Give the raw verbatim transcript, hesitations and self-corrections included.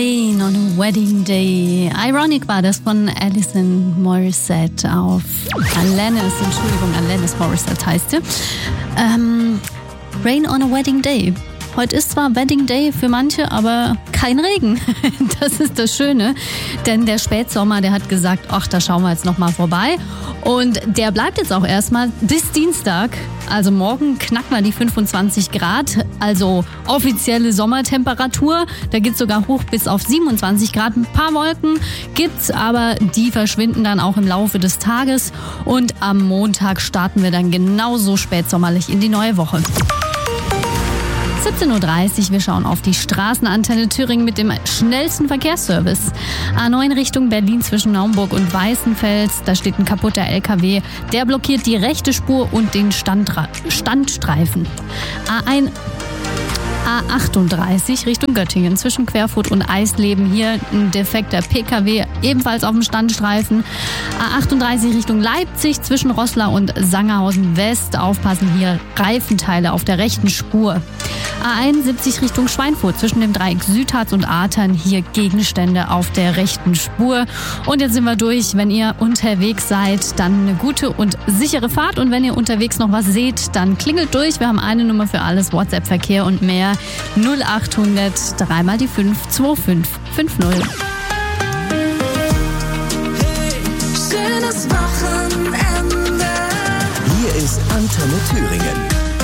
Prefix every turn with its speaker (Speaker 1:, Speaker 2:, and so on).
Speaker 1: On a Wedding Day. Ironic war das von Alison Morissette auf Alanis. Entschuldigung, Alanis Morissette heißt sie. Ähm, Rain on a Wedding Day. Heute ist zwar Wedding Day für manche, aber kein Regen. Das ist das Schöne, denn der Spätsommer, der hat gesagt, ach, da schauen wir jetzt nochmal vorbei. Und der bleibt jetzt auch erstmal bis Dienstag. Also morgen knacken wir die fünfundzwanzig Grad, also offizielle Sommertemperatur. Da geht es sogar hoch bis auf siebenundzwanzig Grad. Ein paar Wolken gibt's, aber die verschwinden dann auch im Laufe des Tages. Und am Montag starten wir dann genauso spätsommerlich in die neue Woche. siebzehn Uhr dreißig, wir schauen auf die Straßenantenne Thüringen mit dem schnellsten Verkehrsservice. A neun Richtung Berlin zwischen Naumburg und Weißenfels, da steht ein kaputter L K W, der blockiert die rechte Spur und den Standra- Standstreifen. A eins A achtunddreißig Richtung Göttingen zwischen Querfurt und Eisleben. Hier ein defekter P K W, ebenfalls auf dem Standstreifen. A achtunddreißig Richtung Leipzig zwischen Roßla und Sangerhausen West. Aufpassen, hier Reifenteile auf der rechten Spur. A einundsiebzig Richtung Schweinfurt zwischen dem Dreieck Südharz und Artern. Hier Gegenstände auf der rechten Spur. Und jetzt sind wir durch. Wenn ihr unterwegs seid, dann eine gute und sichere Fahrt. Und wenn ihr unterwegs noch was seht, dann klingelt durch. Wir haben eine Nummer für alles, WhatsApp-Verkehr und mehr. null achthundert, dreimal die fünf, zwei fünf fünf null.
Speaker 2: Hey, schönes Wochenende.
Speaker 3: Hier ist Antenne Thüringen.